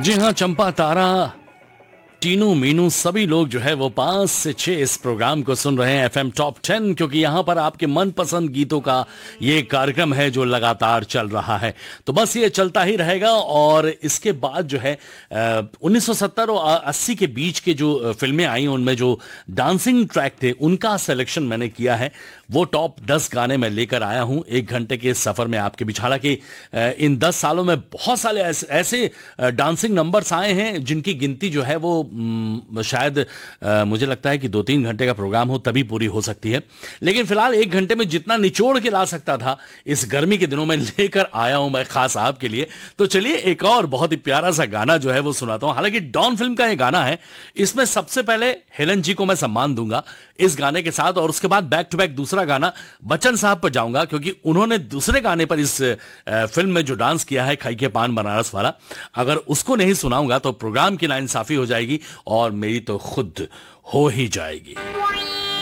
जी हाँ, चंपा तारा, टीनू मीनू सभी लोग जो है वो 5 से 6 इस प्रोग्राम को सुन रहे हैं एफएम टॉप 10, क्योंकि यहाँ पर आपके मनपसंद गीतों का ये कार्यक्रम है जो लगातार चल रहा है। तो बस ये चलता ही रहेगा। और इसके बाद जो है 1970 और 80 के बीच के जो फिल्में आई उनमें जो डांसिंग ट्रैक थे उनका सिलेक्शन मैंने किया है। वो टॉप 10 गाने मैं लेकर आया हूं 1 घंटे के सफर में आपके बीच। हालांकि इन 10 सालों में बहुत सारे ऐसे डांसिंग नंबर्स आए हैं जिनकी गिनती जो है वो शायद मुझे लगता है कि 2-3 घंटे का प्रोग्राम हो तभी पूरी हो सकती है। लेकिन फिलहाल 1 घंटे में जितना निचोड़ के ला सकता था इस गर्मी के दिनों में लेकर आया हूं मैं खास आपके लिए। तो चलिए एक और बहुत ही प्यारा सा गाना जो है वो सुनाता हूं। हालांकि डॉन फिल्म का ये गाना है, इसमें सबसे पहले हेलन जी को मैं सम्मान दूंगा इस गाने के साथ, और उसके बाद बैक टू बैक दूसरा गाना बच्चन साहब पर जाऊंगा, क्योंकि उन्होंने दूसरे गाने पर इस फिल्म में जो डांस किया है खाई के पान बनारस वाला, अगर उसको नहीं सुनाऊंगा तो प्रोग्राम की नाइंसाफी हो जाएगी और मेरी तो खुद हो ही जाएगी।